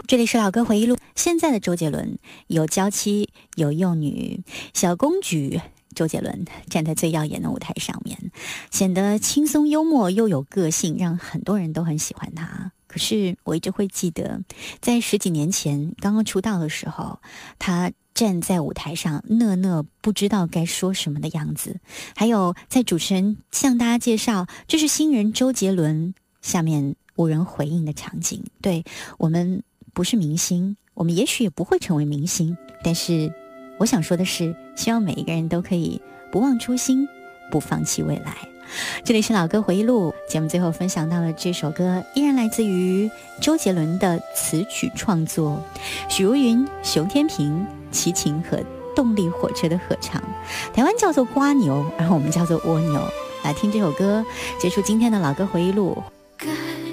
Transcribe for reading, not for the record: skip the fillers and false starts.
这里是老歌回忆录。现在的周杰伦有娇妻有幼女，小公举周杰伦站在最耀眼的舞台上面，显得轻松幽默又有个性，让很多人都很喜欢他。可是我一直会记得，在10几年前刚刚出道的时候，他站在舞台上讷不知道该说什么的样子，还有在主持人向大家介绍这是新人周杰伦，下面无人回应的场景。对，我们不是明星，我们也许也不会成为明星，但是我想说的是，希望每一个人都可以不忘初心，不放弃未来。这里是老歌回忆录，节目最后分享到了这首歌，依然来自于周杰伦的词曲创作，许茹芸、熊天平、齐秦和动力火车的合唱，台湾叫做瓜牛，然后我们叫做蜗牛。来听这首歌，结束今天的老歌回忆录。